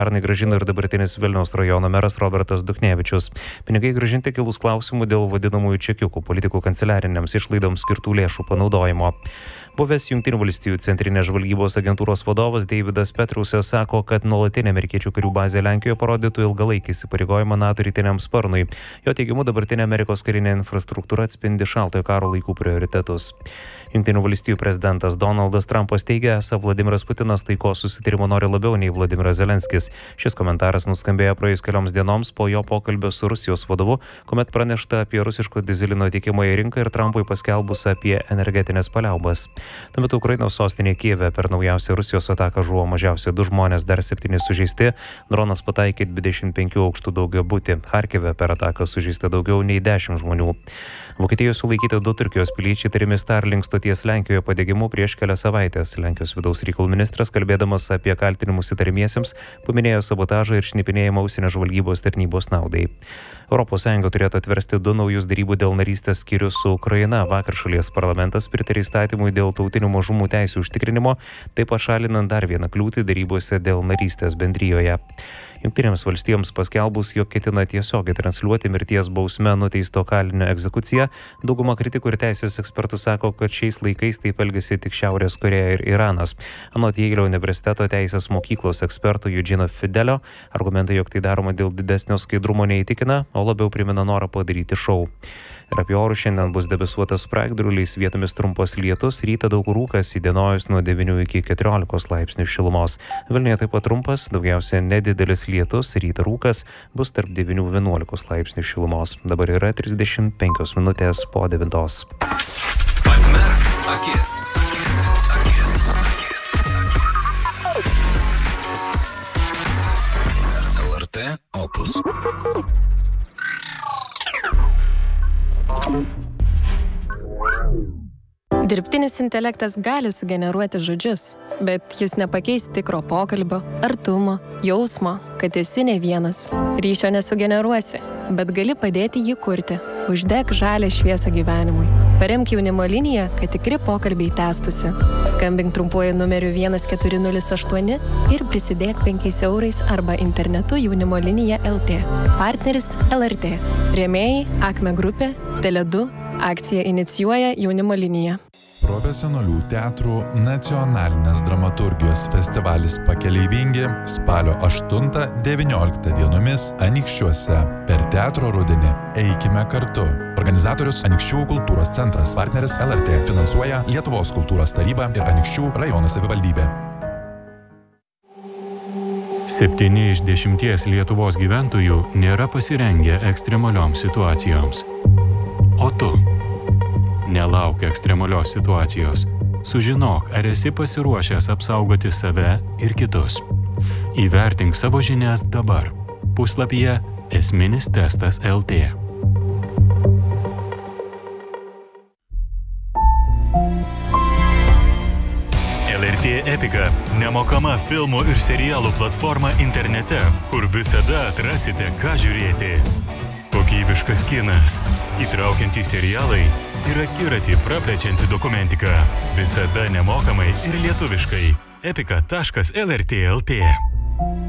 pernai grąžino ir dabartinis Vilniaus rajono meras Robertas Duchnevičius. Pinigai grąžinti kilus klausimų dėl vadinamųjų čekiukų politikų kanceliariniams išlaidoms skirtų lėšų panaudojimo. Buvęs Jungtinių valstijų centrinės žvalgybos agentūros vadovas Davidas Petrusas sako, kad nuolatinė amerikiečių karių bazė Lenkijoje parodytų ilgalaikį įsipareigojimą NATO rytiniam sparnui. Jo teigimu, dabartinė Amerikos karinė infrastruktūra atspindi šaltojo karo laikų prioritetus. Jungtinių valstijų prezidentas Donaldas Trumpas teigia, esą Vladimiras Putinas taikos susitarimo nori labiau nei Vladimiras Zelenskis. Šis komentaras nuskambėjo praėjus kelioms dienoms po jo pokalbio su Rusijos vadovu, kuomet pranešta apie rusiško dyzelino tiekimą į rinką ir Trumpui paskelbus apie energetinės paliaubas. Tuo metu Ukrainos sostinėje Kijeve per naujausią Rusijos ataką žuvo mažiausiai 2 žmonės, dar 7 sužeisti. Dronas pataikė 25 aukštų daugiabutį. Charkive per ataką sužeista daugiau nei 10 žmonių. Vokietijoje sulaikyti 2 Turkijos piliečiai įtariami Starlink stoties Lenkijoje padegimu prieš kelias savaitės. Lenkijos vidaus reikalų ministras, kalbėdamas apie kaltinimus įtariamiesiems, paminėjo sabotažą ir šnipinėjimą užsienio žvalgybos tarnybos naudai. ES turėtų atversti 2 naujus derybų dėl narystės skyrius su Ukraina. Vakar šalies parlamentas pritarė įstatymui dėl tautinių mažumų teisių užtikrinimo, taip pat šalinant dar vieną kliūtį derybose dėl narystės bendrijoje. Jungtinėms valstijoms paskelbus, jog ketina tiesiogiai transliuoti mirties bausme nuteisto kalinio egzekuciją, dauguma kritikų ir teisės ekspertų sako, kad šiais laikais taip elgiasi tik Šiaurės Korėja ir Iranas. Anot Jeilio universiteto teisės mokyklos eksperto Eugeno Fidelio, argumentai, jog tai daroma dėl didesnio skaidrumo neįtikina, o labiau primena norą padaryti šou. Ir apie orus šiandien bus debesuotas pragiedruliais, vietomis trumpas lietus, rytą daug rūkas, įdienojus nuo 9 iki 14 laipsnių šilumos. Vilniuje taip pat trumpas, daugiausia nedidelis lietus, rytą rūkas, bus tarp 9-11 laipsnių šilumos. Dabar yra 35 minutės po 9. Atmerk akis. LRT Opus. Dirbtinis intelektas gali sugeneruoti žodžius, bet jis nepakeis tikro pokalbio, artumo, jausmo, kad esi ne vienas. Ryšio nesugeneruosi, bet gali padėti jį kurti. Uždek žalią šviesą gyvenimui. Paremk jaunimo liniją, kad tikri pokalbiai tęstusi. Skambink trumpuoju numeriu 1408 ir prisidėk 5 eurais arba internetu jaunimo linija LT. Partneris LRT. Rėmėjai Akme grupė, Tele2. Akciją inicijuoja jaunimo linija. Profesionalių teatrų nacionalinės dramaturgijos festivalis Pakeleivingi spalio 8-19 dienomis Anykščiuose. Per teatro rudenį eikime kartu. Organizatorius Anykščių kultūros centras, partneris LRT, finansuoja Lietuvos kultūros taryba ir Anykščių rajono savivaldybė. 7 iš 10 Lietuvos gyventojų nėra pasirengę ekstremalioms situacijoms. O tu? Nelauk ekstremalios situacijos. Sužinok, ar esi pasiruošęs apsaugoti save ir kitus. Įvertink savo žinias dabar. Puslapyje Esminis testas LT. LRT Epika – nemokama filmų ir serialų platforma internete, kur visada atrasite, ką žiūrėti. Kokybiškas kinas, įtraukiantys serialai ir akiratį praplečianti dokumentika. Visada nemokamai ir lietuviškai. epika.lrt.lt